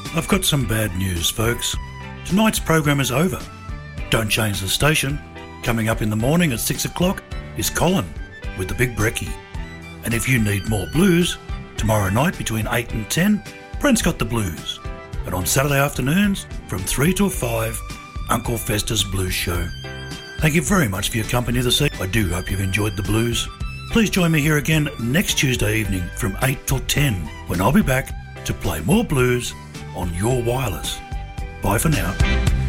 I've got some bad news, folks. Tonight's program is over. Don't change the station. Coming up in the morning at 6 o'clock is Colin with the Big Brekkie. And if you need more blues, tomorrow night between 8 and 10, Brent's got the blues. And on Saturday afternoons from 3 till 5, Uncle Fester's Blues Show. Thank you very much for your company this evening. I do hope you've enjoyed the blues. Please join me here again next Tuesday evening from 8 till 10 when I'll be back to play more blues on your wireless. Bye for now.